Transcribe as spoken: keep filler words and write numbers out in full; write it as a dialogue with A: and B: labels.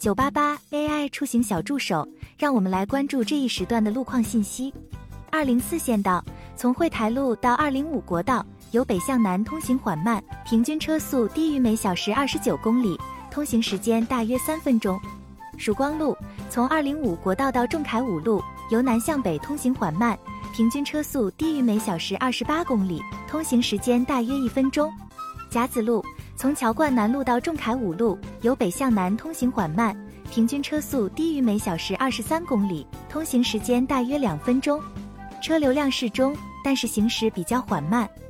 A: 九八八 A I 出行小助手，让我们来关注这一时段的路况信息。二零四县道，从惠台路到二零五国道，由北向南通行缓慢，平均车速低于每小时二十九公里，通行时间大约三分钟。曙光路，从二零五国道到仲恺五路，由南向北通行缓慢，平均车速低于每小时二十八公里，通行时间大约一分钟。甲子路，从桥冠南路到仲恺五路，由北向南通行缓慢，平均车速低于每小时二十三公里，通行时间大约两分钟。车流量适中，但是行驶比较缓慢。